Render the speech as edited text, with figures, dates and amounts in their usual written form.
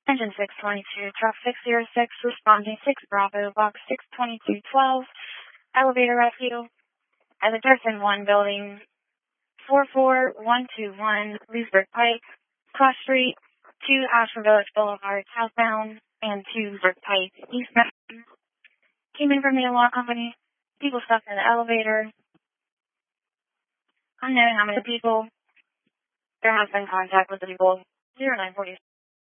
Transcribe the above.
Engine 622, truck 606, responding 6 Bravo, box 62212, elevator rescue at the Durson 1 building, 44121, Leesburg Pike, Cross Street, 2 Ashford Village Boulevard, southbound, and 2 Leesburg Pike, eastbound. Came in from the alarm company, people stuck in the elevator. Unknown how many people. There has been contact with the people. 0940.